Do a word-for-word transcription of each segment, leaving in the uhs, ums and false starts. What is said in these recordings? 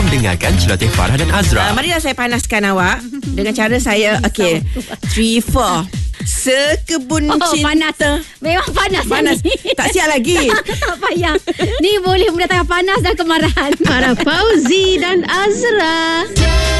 dengarkan Celoteh Farah dan Azra. Uh, marilah saya panaskan awak dengan cara saya. Okay, three, four. Sekebun oh, cinta. Panas. Memang panas. Panas. Tak siap lagi. Tak payah. Ni boleh mendatangkan panas dan kemarahan. Farah Fauzi dan Azra.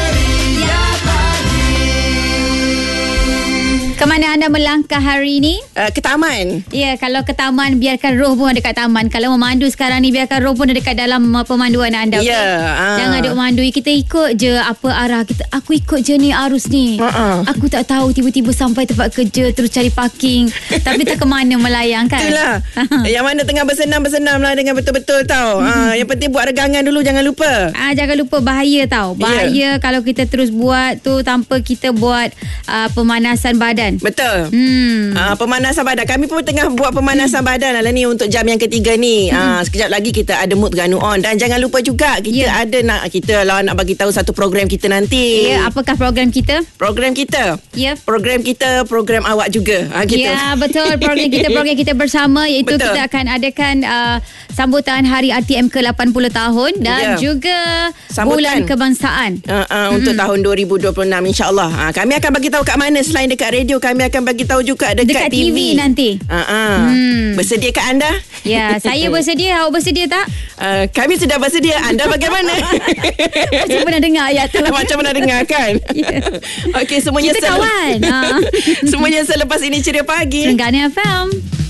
Ke mana anda melangkah hari ini? Uh, ke taman. Ya, kalau ke taman, biarkan roh pun ada kat taman. Kalau memandu sekarang ni, biarkan roh pun ada dekat dalam uh, pemanduan anda. Ya. Okay? Uh. Jangan duk memandui. Kita ikut je apa arah kita. Aku ikut je ni arus ni. Uh-uh. Aku tak tahu tiba-tiba sampai tempat kerja terus cari parking. Tapi tak ke mana melayang kan? Itulah. Yang mana tengah bersenam-bersenam lah dengan betul-betul tau. uh, Yang penting buat regangan dulu, jangan lupa. Ah, jangan lupa bahaya tau. Bahaya yeah. Kalau kita terus buat tu tanpa kita buat uh, pemanasan badan. Betul. Hmm. Uh, pemanasan badan. Kami pun tengah buat pemanasan hmm. badan lah ni untuk jam yang ketiga ni. Hmm. Uh, sekejap lagi kita ada Mood Terengganu On. Dan jangan lupa juga kita yeah. ada nak kita lah nak bagi tahu satu program kita nanti. Ya, yeah, apakah program kita? Program kita. Ya. Yeah. Program kita, program awak juga. Ha, gitu. Ya, yeah, betul. Program kita, program kita bersama iaitu betul. Kita akan adakan uh, sambutan Hari R T M ke lapan puluh tahun dan yeah. juga sambutan. Bulan Kebangsaan. Uh, uh, mm-hmm. Untuk tahun dua ribu dua puluh enam insya-Allah. Uh, kami akan bagi tahu kat mana selain dekat radio, kami akan bagi tahu juga dekat, dekat T V. T V nanti. Uh, uh. Hmm. Bersedia ke anda? Ya, saya bersedia. Awak bersedia tak? Uh, kami sudah bersedia. Anda bagaimana? Macam pernah dengar ayat tu. Macam pernah dengar kan? Yeah. Okey, semuanya kita kawan. Semuanya selepas ini Ceria Pagi. Terengganu F M.